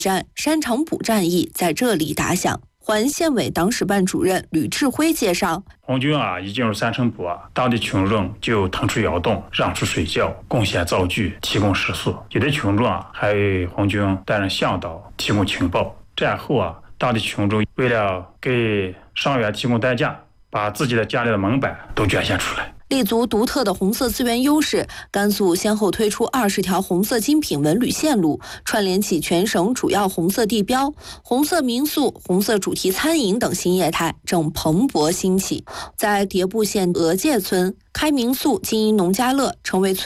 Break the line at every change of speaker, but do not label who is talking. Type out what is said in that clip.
战、山场补战役在这里打响。环县委党史办主任吕志辉介绍，
红军一进入三城堡当地群众就腾出窑洞，让出水窖，贡献灶具，提供食宿。有的群众还为红军担任向导，提供情报。战后当地群众为了给伤员提供代驾，把自己的家里的门板都捐献出来。
立足独特的红色资源优势，甘肃先后推出20条红色精品文旅线路，串联起全省主要红色地标、红色民宿、红色主题餐饮等新业态正蓬勃兴起。在迭部县额界村开民宿、经营农家乐，成为村